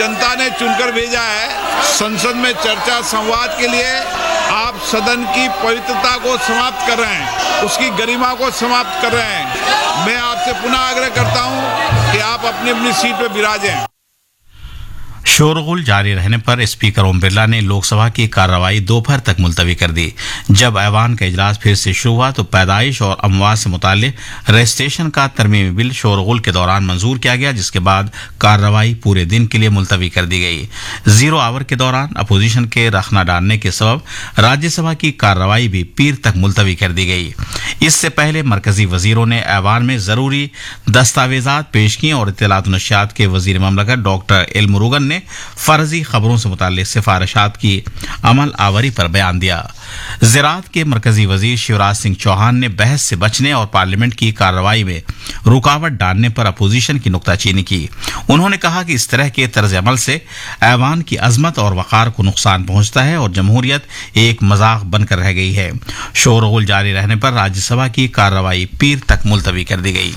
जनता ने चुनकर भेजा है। संसद में चर्चा संवाद के लिए आप सदन की पवित्रता को समाप्त कर रहे हैं, उसकी गरिमा को समाप्त कर रहे हैं। मैं आपसे पुनः आग्रह करता हूं कि आप अपनी अपनी सीट पर विराजें। शोरगुल जारी रहने पर स्पीकर ओम बिरला ने लोकसभा की कार्रवाई दोपहर तक मुलतवी कर दी। जब ऐवान का इजलास फिर से शुरू हुआ तो पैदाइश और अमवात से मुताल्लिक रजिस्ट्रेशन का तरमीमी बिल शोरगुल के दौरान मंजूर किया गया, जिसके बाद कार्रवाई पूरे दिन के लिए मुलतवी कर दी गई। जीरो आवर के दौरान अपोजिशन के रखना डालने के सबब राज्यसभा की कार्रवाई भी पीर तक मुलतवी कर दी गई। इससे पहले मरकजी वजीरों ने ऐवान में जरूरी दस्तावेजात पेश किए और इत्तलात व नशियात के वजीर ममलकत डॉक्टर एल मुरुगन ने फर्जी खबरों से मुताल्लिक सिफारिशात की अमल आवरी पर बयान दिया। ज़राअत के मरकजी वजीर शिवराज सिंह चौहान ने बहस से बचने और पार्लियामेंट की कार्रवाई में रुकावट डालने पर अपोजिशन की नुक्ताचीनी की। उन्होंने कहा कि इस तरह के तर्ज अमल से ऐवान की अजमत और वक़ार को नुकसान पहुंचता है और जमहूरियत एक मजाक बनकर रह गई है। शोरगुल जारी रहने पर राज्यसभा की कार्रवाई पीर तक मुलतवी कर दी गई।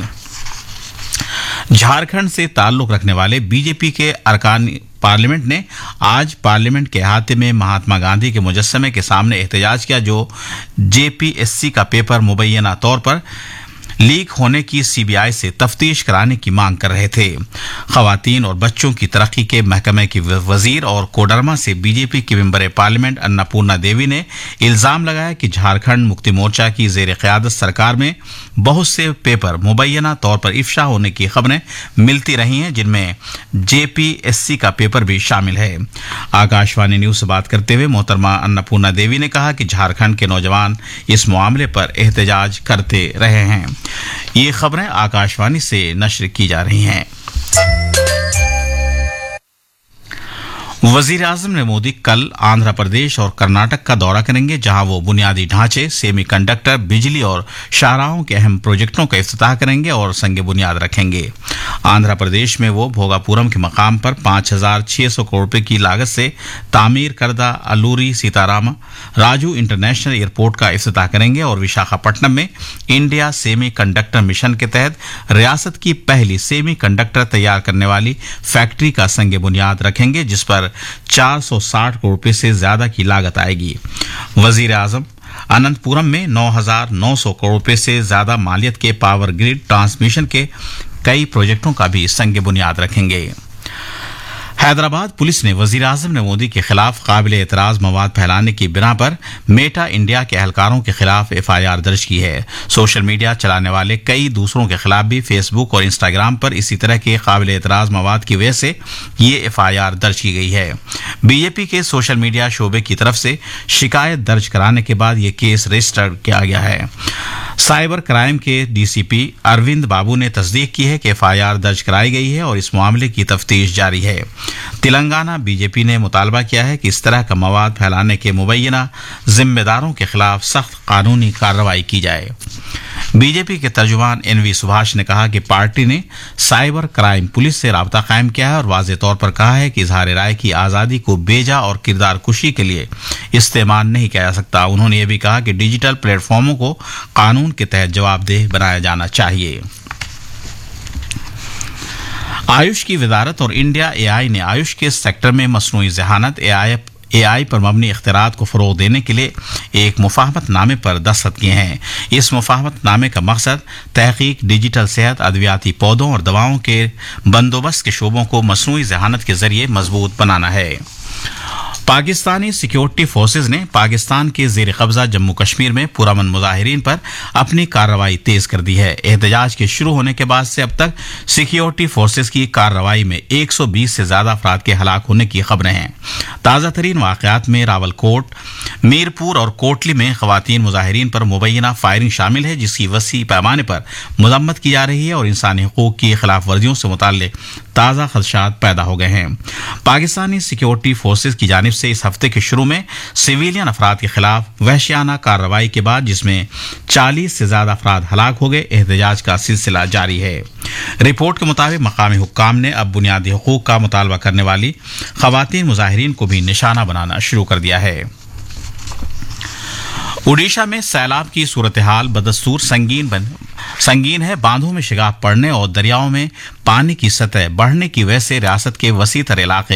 झारखंड से ताल्लुक रखने वाले बीजेपी के अरकान पार्लियामेंट ने आज पार्लियामेंट के अहाते में महात्मा गांधी के मुजस्समे के सामने एहतजाज किया, जो जेपीएससी का पेपर मुबैना तौर पर लीक होने की सीबीआई से तफ्तीश कराने की मांग कर रहे थे। खवातीन और बच्चों की तरक्की के महकमे की वजीर और कोडरमा से बीजेपी की मेंबर पार्लियामेंट अन्नपूर्णा देवी ने इल्जाम लगाया कि झारखंड मुक्ति मोर्चा की जेर क़यादत सरकार में बहुत से पेपर मुबैना तौर पर इफ्शा होने की खबरें मिलती रही हैं, जिनमें जेपीएससी का पेपर भी शामिल है। आकाशवाणी न्यूज से बात करते हुए मोहतरमा अन्नपूर्णा देवी ने कहा कि झारखंड के नौजवान इस मामले पर एहतजाज करते रहे हैं। ये खबरें आकाशवाणी से नश्र की जा रही हैं। वजीर आजम नरेंद्र मोदी कल आंध्र प्रदेश और कर्नाटक का दौरा करेंगे, जहां वो बुनियादी ढांचे, सेमीकंडक्टर, बिजली और शाहराहों के अहम प्रोजेक्टों का इफ्तिताह करेंगे और संग बुनियाद रखेंगे। आंध्र प्रदेश में वो भोगापुरम के मकाम पर 5,600 करोड़ रुपए की लागत से तामीर करदा अलूरी सीताराम राजू इंटरनेशनल एयरपोर्ट का इफ्तिताह करेंगे और विशाखापट्टनम में इंडिया सेमी कंडक्टर मिशन के तहत रियासत की पहली सेमी कंडक्टर तैयार करने वाली फैक्ट्री का संग बुनियाद रखेंगे, जिस पर 460 करोड़ रुपए से ज्यादा की लागत आएगी। वजीर आजम अनंतपुरम में 9,900 करोड़ रुपए से ज्यादा मालियत के पावर ग्रिड ट्रांसमिशन के कई प्रोजेक्टों का भी संग बुनियाद रखेंगे। हैदराबाद पुलिस ने वजीर आजम नरेंद्र मोदी के खिलाफ काबिल एतराज मवाद फैलाने की बिना पर मेटा इंडिया के एहलकारों के खिलाफ एफआईआर दर्ज की है। सोशल मीडिया चलाने वाले कई दूसरों के खिलाफ भी फेसबुक और इंस्टाग्राम पर इसी तरह के काबिल एतराज मवाद की वजह से ये एफआईआर दर्ज की गई है। बीजेपी के सोशल मीडिया शोबे की तरफ से शिकायत दर्ज कराने के बाद ये केस रजिस्टर किया गया है। साइबर क्राइम के डीसीपी अरविंद बाबू ने तस्दीक की है कि एफआईआर दर्ज कराई गई है और इस मामले की तफ्तीश जारी है। तेलंगाना बीजेपी ने मुतालबा किया है कि इस तरह का मवाद फैलाने के मुबैना जिम्मेदारों के खिलाफ सख्त कानूनी कार्रवाई की जाए। बीजेपी के तर्जुमान एनवी सुभाष ने कहा कि पार्टी ने साइबर क्राइम पुलिस से राबता कायम किया है और वाज़ेह तौर पर कहा है कि इजहार राय की आज़ादी को बेजा और किरदार कुशी के लिए इस्तेमाल नहीं किया जा सकता। उन्होंने ये भी कहा कि डिजिटल प्लेटफॉर्मों को कानून के तहत जवाबदेह बनाया जाना चाहिए। आयुष की वजारत और इंडिया एआई ने आयुष के सेक्टर में मसनूई ज़हानत एआई पर मबनी इख्तिरात को फ़रोग़ देने के लिए एक मुफ़ाहमत नामे पर दस्तखत किए हैं। इस मुफ़ाहमत नामे का मकसद तहक़ीक़, डिजिटल सेहत, अद्वियाती पौधों और दवाओं के बंदोबस्त के शोबों को मसनूई ज़हानत के ज़रिए मजबूत बनाना है। पाकिस्तानी सिक्योरिटी फोर्सेज ने पाकिस्तान के ज़ेर कब्जा जम्मू कश्मीर में पुरअमन मुजाहिरीन पर अपनी कार्रवाई तेज कर दी है। एहतजाज के शुरू होने के बाद से अब तक सिक्योरिटी फोर्सेज की कार्रवाई में 120 से ज्यादा अफराद के हलाक होने की खबरें हैं। ताज़ा तरीन वाक़यात में रावलकोट, मीरपुर और कोटली में खवातीन मुजाहिरीन पर मुबैना फायरिंग शामिल है, जिसकी वसी पैमाने पर मजम्मत की जा रही है और इंसानी हुकूक की खिलाफ वर्जियों से मुताल्लिक ताज़ा खदशात पैदा हो गए हैं। पाकिस्तानी सिक्योरिटी फोर्सेज की जानिब से इस हफ्ते के शुरू में सिविलियन अफराद के खिलाफ वहशियाना कार्रवाई के बाद जिसमें 40 से ज्यादा अफराद हलाक हो गए, एहतजाज का सिलसिला जारी है। रिपोर्ट के मुताबिक मकामी हुक्काम ने अब बुनियादी हुकूक का मुतालबा करने वाली खवातीन मुजाहिरीन को भी निशाना बनाना शुरू कर दिया है। ओडिशा में सैलाब की सूरत हाल बदस्तूर संगीन है। बांधों में शिगाफ पड़ने और दरियाओं में पानी की सतह बढ़ने की वजह से रियासत के वसी तर इलाके